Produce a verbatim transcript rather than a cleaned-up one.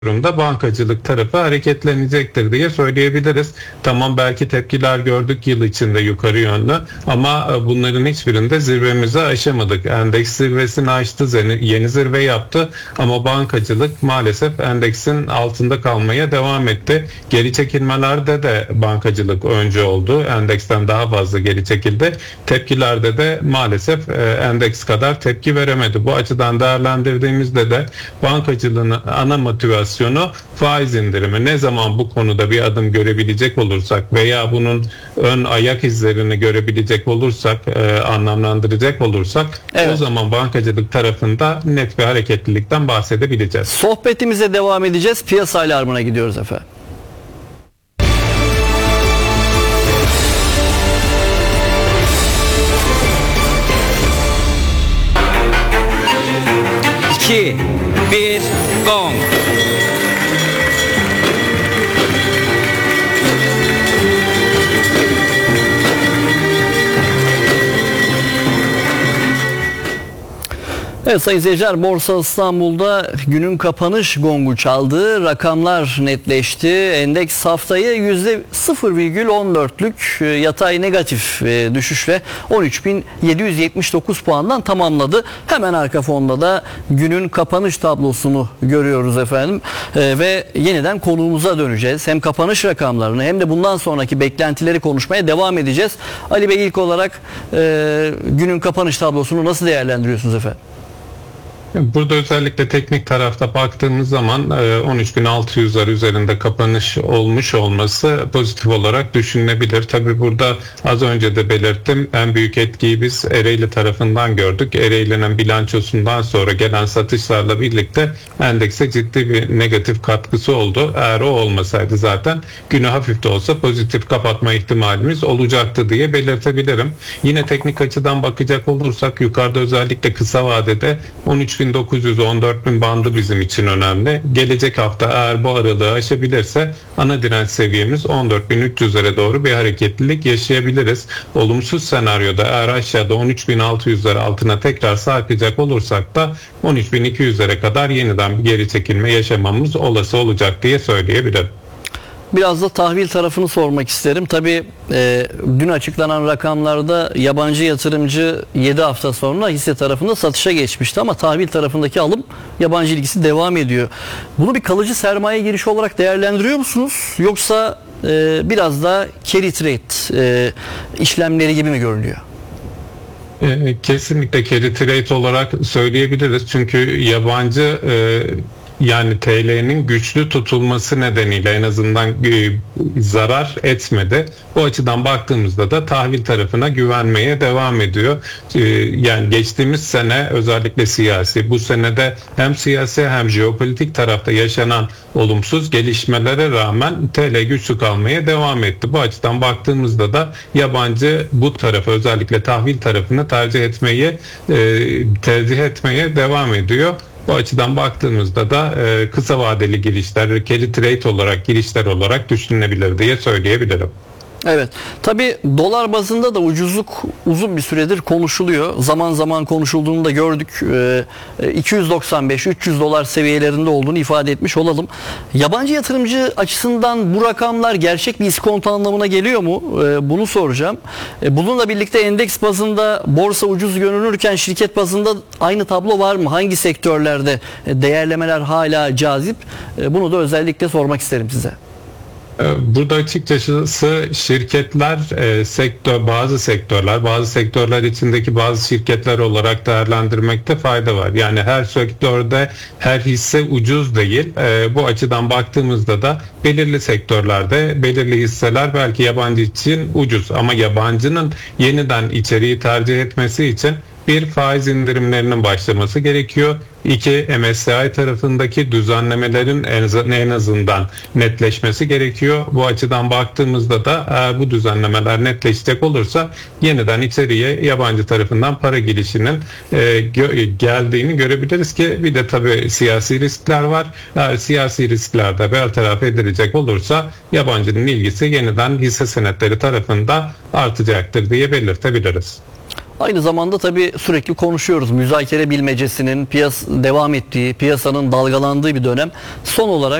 durumda bankacılık tarafı hareketlenecektir diye söyleyebiliriz. Tamam, belki tepkiler gördük yıl içinde yukarı yönlü ama bunların hiçbirinde zirvemizi aşamadık. Endeks zirvesini aştı, yeni zirve yaptı ama bankacılık maalesef endeksin altında kalmaya devam etti. Geri çekilmelerde de bankacılık önce oldu. Endeksten daha fazla geri çekildi. Tepkilerde de maalesef endeks kadar tepki veremedi. Bu açıdan değerlendirdiğimizde de bankacılığın ana motivasyonu faiz indirimi. Ne zaman bu konuda bir adım görebilecek olursak veya bunun ön ayak izlerini görebilecek olursak, e, anlamlandıracak olursak evet, o zaman bankacılık tarafında net bir hareketlilikten bahsedebileceğiz. Sohbetimize devam edeceğiz. Piyasa alarmına gidiyoruz efendim. iki, bir, gong. Evet sayın seyirciler, Borsa İstanbul'da günün kapanış gongu çaldı. Rakamlar netleşti. Endeks haftayı yüzde sıfır virgül on dörtlük yatay negatif düşüşle on üç bin yedi yüz yetmiş dokuz puandan tamamladı. Hemen arka fonda da günün kapanış tablosunu görüyoruz efendim. Ve yeniden konuğumuza döneceğiz. Hem kapanış rakamlarını hem de bundan sonraki beklentileri konuşmaya devam edeceğiz. Ali Bey, ilk olarak günün kapanış tablosunu nasıl değerlendiriyorsunuz efendim? Burada özellikle teknik tarafta baktığımız zaman on üç bin altı yüzler üzerinde kapanış olmuş olması pozitif olarak düşünülebilir. Tabii burada az önce de belirttim, en büyük etkiyi biz Ereğli tarafından gördük. Ereğli'nin bilançosundan sonra gelen satışlarla birlikte endekse ciddi bir negatif katkısı oldu. Eğer o olmasaydı zaten günü hafif de olsa pozitif kapatma ihtimalimiz olacaktı diye belirtebilirim. Yine teknik açıdan bakacak olursak yukarıda özellikle kısa vadede on üç bin dokuz yüz on dört bin bandı bizim için önemli. Gelecek hafta eğer bu aralığı aşabilirse ana direnç seviyemiz on dört bin üç yüzlere doğru bir hareketlilik yaşayabiliriz. Olumsuz senaryoda eğer aşağıda on üç bin altı yüzler altına tekrar sarkacak olursak da on üç bin iki yüzlere kadar yeniden bir geri çekilme yaşamamız olası olacak diye söyleyebilirim. Biraz da tahvil tarafını sormak isterim. Tabii e, dün açıklanan rakamlarda yabancı yatırımcı yedi hafta sonra hisse tarafında satışa geçmişti ama tahvil tarafındaki alım yabancı ilgisi devam ediyor. Bunu bir kalıcı sermaye girişi olarak değerlendiriyor musunuz? Yoksa e, biraz da carry trade e, işlemleri gibi mi görünüyor? Kesinlikle carry trade olarak söyleyebiliriz. Çünkü yabancı e, yani T L'nin güçlü tutulması nedeniyle en azından e, zarar etmedi. Bu açıdan baktığımızda da tahvil tarafına güvenmeye devam ediyor. E, yani geçtiğimiz sene özellikle siyasi, bu senede hem siyasi hem jeopolitik tarafta yaşanan olumsuz gelişmelere rağmen T L güçlü kalmaya devam etti. Bu açıdan baktığımızda da yabancı bu tarafı, özellikle tahvil tarafını tercih etmeyi e, tercih etmeye devam ediyor. Bu açıdan baktığımızda da e, kısa vadeli girişler, carry trade olarak girişler olarak düşünülebilir diye söyleyebilirim. Evet. Tabii dolar bazında da ucuzluk uzun bir süredir konuşuluyor. Zaman zaman konuşulduğunu da gördük. iki yüz doksan beş üç yüz dolar seviyelerinde olduğunu ifade etmiş olalım. Yabancı yatırımcı açısından bu rakamlar gerçek bir iskonto anlamına geliyor mu? Bunu soracağım. Bununla birlikte endeks bazında borsa ucuz görünürken şirket bazında aynı tablo var mı? Hangi sektörlerde değerlemeler hala cazip? Bunu da özellikle sormak isterim size. Burada açıkçası şirketler, e, sektör, bazı sektörler, bazı sektörler içindeki bazı şirketler olarak değerlendirmekte fayda var. Yani her sektörde her hisse ucuz değil. E, bu açıdan baktığımızda da belirli sektörlerde belirli hisseler belki yabancı için ucuz ama yabancının yeniden içeriği tercih etmesi için bir, faiz indirimlerinin başlaması gerekiyor. İki, M S C I tarafındaki düzenlemelerin en azından netleşmesi gerekiyor. Bu açıdan baktığımızda da eğer bu düzenlemeler netleşecek olursa yeniden içeriye yabancı tarafından para girişinin e, gö- geldiğini görebiliriz ki bir de tabii siyasi riskler var. Eğer siyasi risklerde bertaraf edilecek olursa yabancının ilgisi yeniden hisse senetleri tarafında artacaktır diye belirtebiliriz. Aynı zamanda tabii sürekli konuşuyoruz. Müzakere bilmecesinin piyas devam ettiği, piyasanın dalgalandığı bir dönem. Son olarak